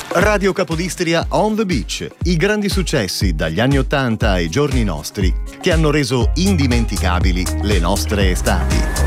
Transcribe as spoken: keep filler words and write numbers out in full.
Radio Capodistria On the Beach, i grandi successi dagli anni Ottanta ai giorni nostri che hanno reso indimenticabili le nostre estati.